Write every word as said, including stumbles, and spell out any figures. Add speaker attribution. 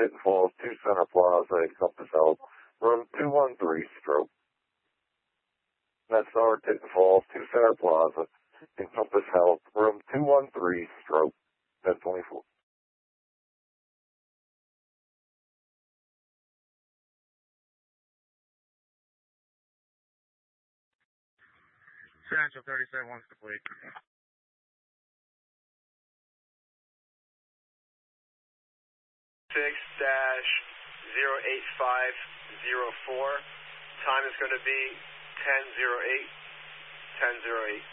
Speaker 1: Tinton Falls, two Center Plaza, Encompass Health, room two one three, stroke. That's our Tinton Falls, two Center Plaza, Encompass Health, room two one three, stroke, ten twenty-four.
Speaker 2: Central thirty-seven one's complete.
Speaker 3: six dash zero eight five zero four. Time is going to be ten zero eight, ten zero eight.